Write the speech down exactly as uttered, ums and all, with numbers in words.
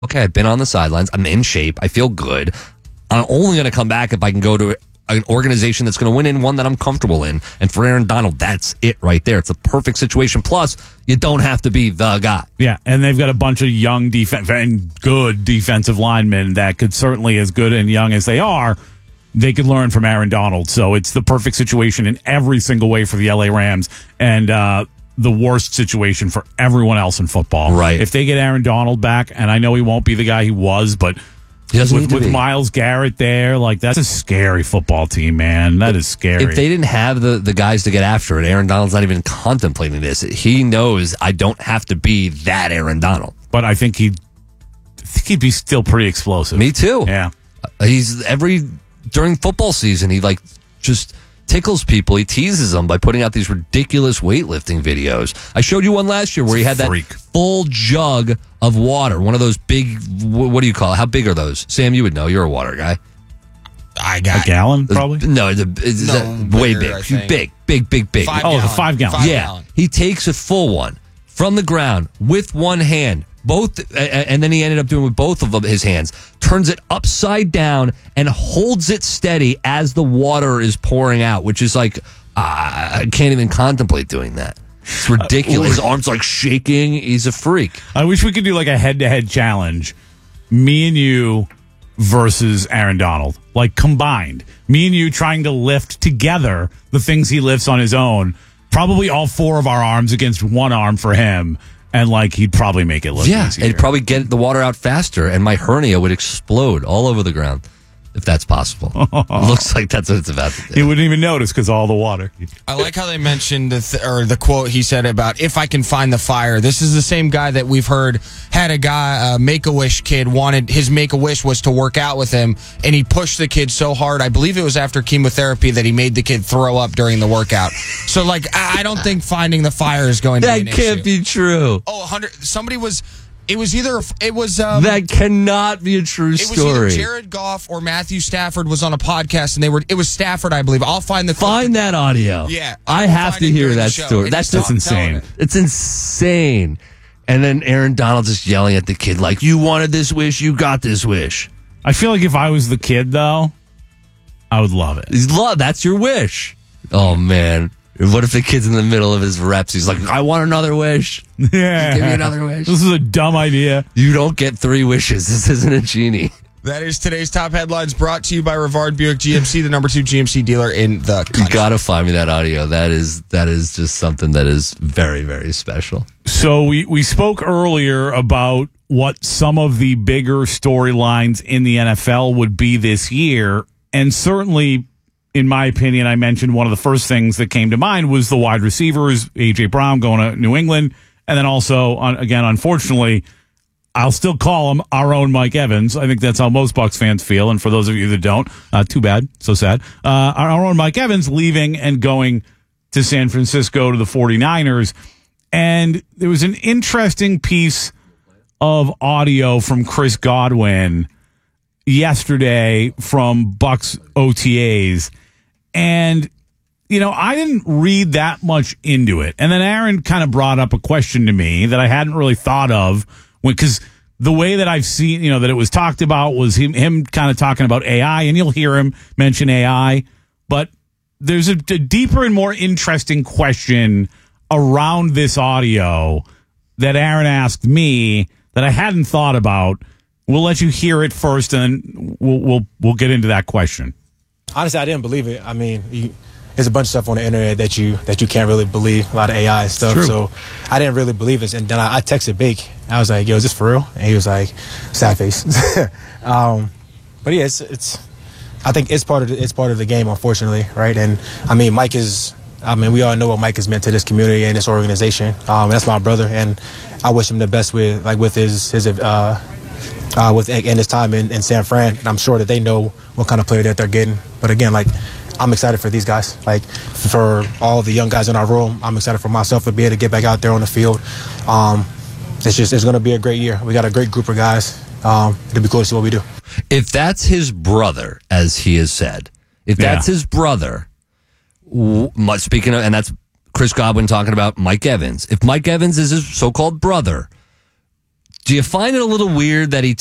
okay, I've been on the sidelines. I'm in shape. I feel good. I'm only going to come back if I can go to an organization that's going to win in one that I'm comfortable in. And for Aaron Donald, that's it right there. It's a perfect situation. Plus, you don't have to be the guy. Yeah, and they've got a bunch of young defense and good defensive linemen that could certainly, as good and young as they are, they could learn from Aaron Donald. So it's the perfect situation in every single way for the L A Rams. And uh, the worst situation for everyone else in football. Right. If they get Aaron Donald back, and I know he won't be the guy he was, but He doesn't with, need to with be. Myles Garrett there, like that's a scary football team, man. That is scary. If they didn't have the, the guys to get after it, Aaron Donald's not even contemplating this. He knows I don't have to be that Aaron Donald. But I think he'd, I think he'd be still pretty explosive. Me too. Yeah. He's every during football season, he like just tickles people. He teases them by putting out these ridiculous weightlifting videos. I showed you one last year where he had that Freak. full jug of water. One of those big, wh- what do you call it? How big are those? Sam, you would know. You're a water guy. I got A gallon, probably? No, it's, a, it's No, that- way bigger, I big. think. Big, big, big, big. Five Oh, the gallon. five gallon. Five yeah. gallon. He takes a full one from the ground with one hand. Both, uh, and then he ended up doing with both of them, his hands, turns it upside down and holds it steady as the water is pouring out, which is like, uh, I can't even contemplate doing that. It's ridiculous. His arms like shaking. He's a freak. I wish we could do like a head-to-head challenge. Me and you versus Aaron Donald. Like combined. Me and you trying to lift together the things he lifts on his own. Probably all four of our arms against one arm for him. And like he'd probably make it look Yeah, easier. it'd probably get the water out faster, and my hernia would explode all over the ground, if that's possible. Looks like that's what it's about to do. He wouldn't even notice because all the water. I like how they mentioned the th- or the quote he said about if I can find the fire. This is the same guy that we've heard had a guy, a Make-A-Wish kid, wanted his Make-A-Wish was to work out with him, and he pushed the kid so hard. I believe it was after chemotherapy that he made the kid throw up during the workout. So, like, I I don't think finding the fire is going to That be an can't issue. be true. Oh, one hundred Somebody was. It was either. It was. Um, That cannot be a true It was story. either Jared Goff or Matthew Stafford was on a podcast, and they were. It was Stafford, I believe. I'll find the Find that audio. Yeah, I I'll have find to it hear during the that show, story. and That's just just stop telling insane. it. It's insane. And then Aaron Donald just yelling at the kid like, "You wanted this wish, you got this wish." I feel like if I was the kid, though, I would love it. He's love. That's your wish. Oh man. What if the kid's in the middle of his reps? He's like, "I want another wish. Yeah. Give me another wish." This is a dumb idea. You don't get three wishes. This isn't a genie. That is today's top headlines, brought to you by Rivard Buick G M C, the number two G M C dealer in the You country. gotta find me that audio. That is that is just something that is very, very special. So we, we spoke earlier about what some of the bigger storylines in the N F L would be this year. And certainly, in my opinion, I mentioned one of the first things that came to mind was the wide receivers, A J Brown going to New England. And then also, on, again, unfortunately, I'll still call him our own Mike Evans. I think that's how most Bucs fans feel. And for those of you that don't, uh, too bad. So sad. Uh, our own Mike Evans leaving and going to San Francisco to the 49ers. And there was an interesting piece of audio from Chris Godwin yesterday from Bucs O T As. And, you know, I didn't read that much into it. And then Aaron kind of brought up a question to me that I hadn't really thought of, because the way that I've seen, you know, that it was talked about was him, him kind of talking about A I, and you'll hear him mention A I. But there's a, a deeper and more interesting question around this audio that Aaron asked me that I hadn't thought about. We'll let you hear it first, and then we'll we'll we'll get into that question. Honestly, I didn't believe it. I mean, you, there's a bunch of stuff on the internet that you that you can't really believe, a lot of A I stuff. True. So I didn't really believe it. And then I, I texted Bake. I was like, "Yo, is this for real?" And he was like, "Sad face." um, but yeah, it's it's. I think it's part of the, it's part of the game, unfortunately, right? And I mean, Mike is. I mean, we all know what Mike has meant to this community and this organization. Um, and that's my brother, and I wish him the best with like with his his uh, uh with and his time in, in San Fran. And I'm sure that they know what kind of player that they're getting. But again, like, I'm excited for these guys. Like, for all the young guys in our room, I'm excited for myself to be able to get back out there on the field. Um, it's just it's going to be a great year. We got a great group of guys. Um, it'll be cool to see what we do. If that's his brother, as he has said, if that's Yeah. his brother, w- mu- speaking of, and that's Chris Godwin talking about Mike Evans. If Mike Evans is his so-called brother, Do you find it a little weird that he